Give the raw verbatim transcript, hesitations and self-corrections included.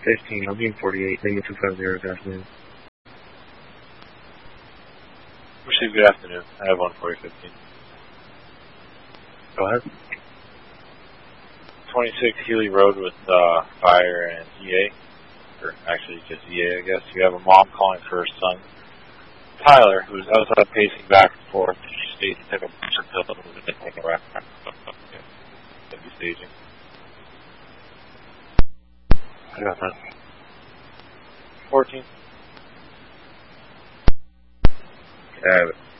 fifteen, I'll be in forty-eight, negative two five zero, good afternoon. Receive, good afternoon. I have one for you, fifteen. Go ahead. twenty-six Healy Road with uh, fire and E A, or actually just E A, I guess. You have a mom calling for her son, Tyler, who's outside pacing back and forth. She states to take a bunch of pills and then take a rest. That'd be staging. I got that. fourteen. I have it.